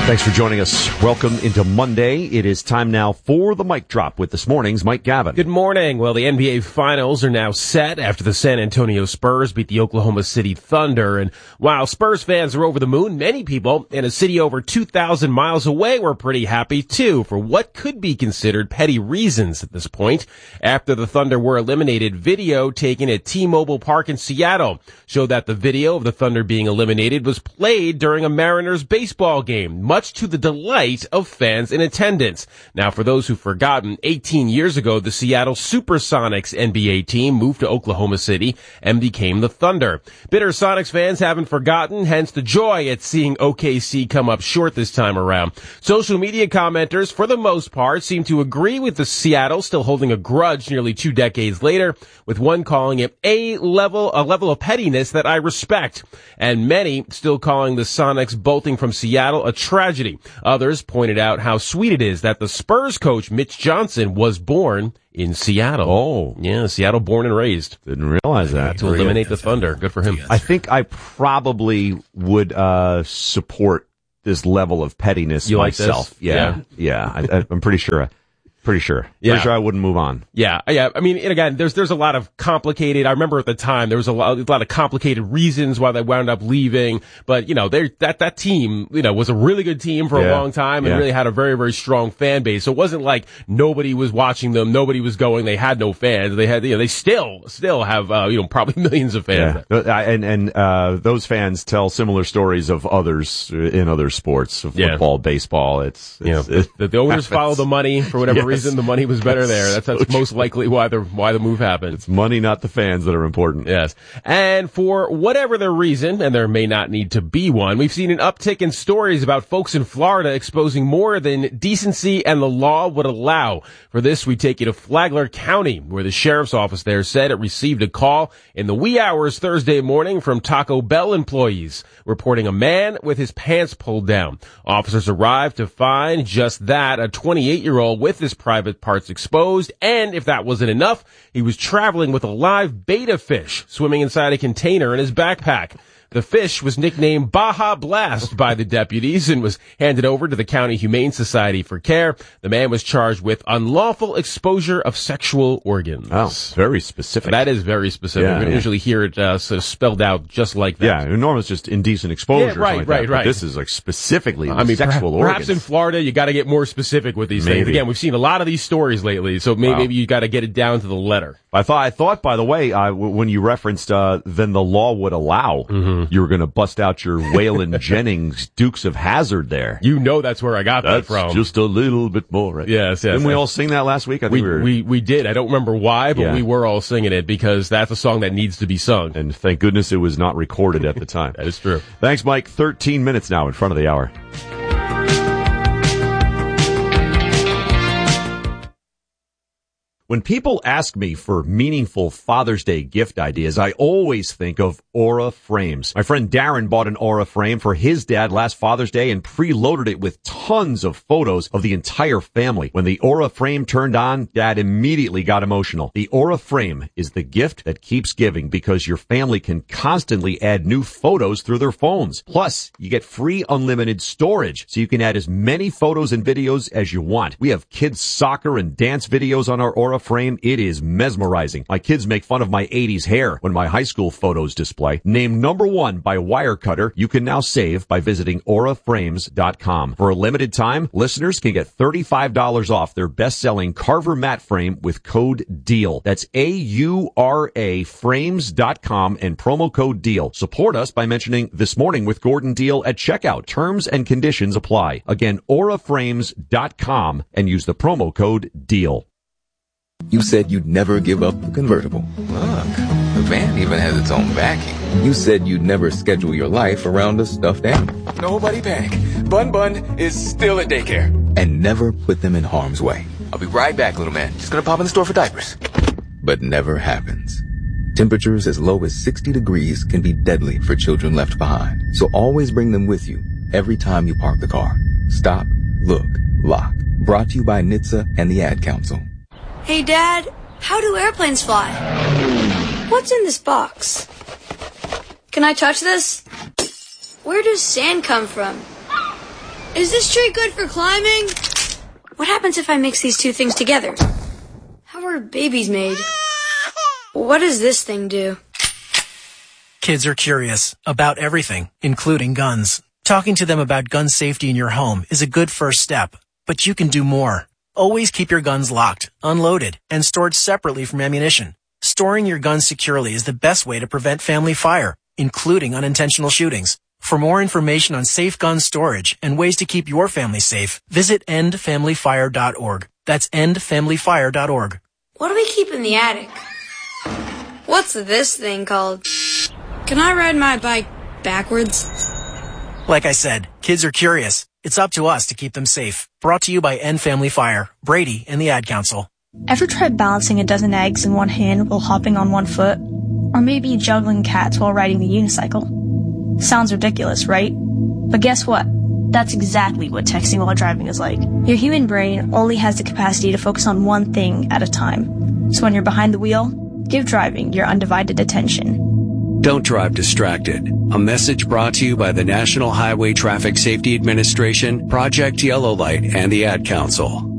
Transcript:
Thanks for joining us. Welcome into Monday. It is time now for the Mic Drop with this morning's Mike Gavin. Good morning. Well, the NBA Finals are now set after the San Antonio Spurs beat the Oklahoma City Thunder. And while Spurs fans are over the moon, many people in a city over 2,000 miles away were pretty happy, too, for what could be considered petty reasons at this point. After the Thunder were eliminated, video taken at T-Mobile Park in Seattle showed that the video of the Thunder being eliminated was played during a Mariners baseball game, much to the delight of fans in attendance. Now, for those who've forgotten, 18 years ago, the Seattle Supersonics NBA team moved to Oklahoma City and became the Thunder. Bitter Sonics fans haven't forgotten, hence the joy at seeing OKC come up short this time around. Social media commenters, for the most part, seem to agree with the Seattle still holding a grudge nearly 2 decades later, with one calling it a level of pettiness that I respect, and many still calling the Sonics bolting from Seattle a tragedy. Others pointed out how sweet it is that the Spurs coach, Mitch Johnson, was born in Seattle. Oh. Yeah, Seattle born and raised. Didn't realize that. To eliminate the Thunder. Good for him. I think I probably would support this level of pettiness myself. Like this? Yeah. I'm pretty sure. Pretty sure I wouldn't move on. Yeah. I mean, and again, there's a lot of complicated. I remember at the time there was a lot of complicated reasons why they wound up leaving. But that team, was a really good team for a long time and really had a very, very strong fan base. So it wasn't like nobody was watching them, nobody was going. They had no fans. They had, they still have, probably millions of fans. Yeah. And those fans tell similar stories of others in other sports, of football, baseball. The owners follow the money for whatever reason. The money was better there. That's most likely why the move happened. It's money, not the fans, that are important. Yes. And for whatever the reason, and there may not need to be one, we've seen an uptick in stories about folks in Florida exposing more than decency and the law would allow. For this, we take you to Flagler County, where the sheriff's office there said it received a call in the wee hours Thursday morning from Taco Bell employees reporting a man with his pants pulled down. Officers arrived to find just that, a 28-year-old with his private parts exposed, and if that wasn't enough, he was traveling with a live betta fish swimming inside a container in his backpack. The fish was nicknamed Baja Blast by the deputies and was handed over to the County Humane Society for care. The man was charged with unlawful exposure of sexual organs. Oh, very specific. That is very specific. We don't usually hear it sort of spelled out just like that. Yeah, normally it's just indecent exposure. Yeah, right. But this is like specifically sexual organs. Perhaps in Florida you got to get more specific with these things. Again, we've seen a lot of these stories lately, so maybe you got to get it down to the letter. I thought, by the way, when you referenced then the law would allow, you were going to bust out your Waylon Jennings Dukes of Hazzard there. That's where I got that from. Just a little bit more. Right? Yes. Didn't we all sing that last week? I think we did. I don't remember why, but we were all singing it because that's a song that needs to be sung. And thank goodness it was not recorded at the time. That is true. Thanks, Mike. 13 minutes now in front of the hour. When people ask me for meaningful Father's Day gift ideas, I always think of Aura Frames. My friend Darren bought an Aura frame for his dad last Father's Day and preloaded it with tons of photos of the entire family. When the Aura frame turned on, Dad immediately got emotional. The Aura frame is the gift that keeps giving because your family can constantly add new photos through their phones. Plus, you get free unlimited storage, so you can add as many photos and videos as you want. We have kids' soccer and dance videos on our Aura frame. It is mesmerizing. My kids make fun of my 80s hair when my high school photos display. Named #1 by Wirecutter, you can now save by visiting auraframes.com. For a limited time, listeners can get $35 off their best-selling Carver mat frame with code DEAL. That's AURA frames.com and promo code DEAL. Support us by mentioning This Morning with Gordon Deal at checkout. Terms and conditions apply. Again, auraframes.com and use the promo code DEAL. You said you'd never give up the convertible. Look, the van even has its own backing. You said you'd never schedule your life around a stuffed animal. Nobody panic. Bun is still at daycare. And never put them in harm's way. I'll be right back, little man. Just gonna pop in the store for diapers. But never happens. Temperatures as low as 60 degrees can be deadly for children left behind. So always bring them with you every time you park the car. Stop, look, lock. Brought to you by NHTSA and the Ad Council. Hey, Dad, how do airplanes fly? What's in this box? Can I touch this? Where does sand come from? Is this tree good for climbing? What happens if I mix these two things together? How are babies made? What does this thing do? Kids are curious about everything, including guns. Talking to them about gun safety in your home is a good first step, but you can do more. Always keep your guns locked, unloaded, and stored separately from ammunition. Storing your guns securely is the best way to prevent family fire, including unintentional shootings. For more information on safe gun storage and ways to keep your family safe, visit endfamilyfire.org. That's endfamilyfire.org. What do we keep in the attic? What's this thing called? Can I ride my bike backwards? Like I said, kids are curious. It's up to us to keep them safe. Brought to you by End Family Fire, Brady, and the Ad Council. Ever tried balancing a dozen eggs in one hand while hopping on one foot? Or maybe juggling cats while riding the unicycle? Sounds ridiculous, right? But guess what? That's exactly what texting while driving is like. Your human brain only has the capacity to focus on one thing at a time. So when you're behind the wheel, give driving your undivided attention. Don't drive distracted. A message brought to you by the National Highway Traffic Safety Administration, Project Yellow Light, and the Ad Council.